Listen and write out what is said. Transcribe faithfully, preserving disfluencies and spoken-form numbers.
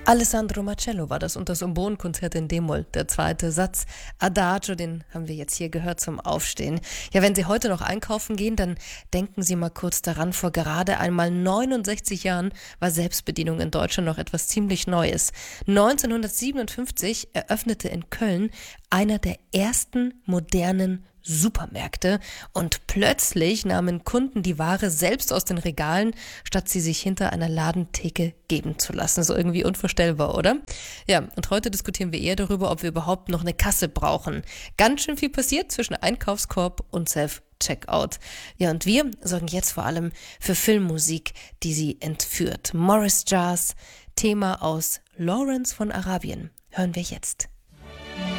Alessandro Marcello war das und das Oboenkonzert in D-Moll. Der zweite Satz, Adagio, den haben wir jetzt hier gehört zum Aufstehen. Ja, wenn Sie heute noch einkaufen gehen, dann denken Sie mal kurz daran, vor gerade einmal neunundsechzig Jahren war Selbstbedienung in Deutschland noch etwas ziemlich Neues. neunzehnhundertsiebenundfünfzig eröffnete in Köln einer der ersten modernen Supermärkte und plötzlich nahmen Kunden die Ware selbst aus den Regalen, statt sie sich hinter einer Ladentheke geben zu lassen. So irgendwie unvorstellbar, oder? Ja, und heute diskutieren wir eher darüber, ob wir überhaupt noch eine Kasse brauchen. Ganz schön viel passiert zwischen Einkaufskorb und Self-Checkout. Ja, und wir sorgen jetzt vor allem für Filmmusik, die sie entführt. Morris Jazz, Thema aus Lawrence von Arabien. Hören wir jetzt.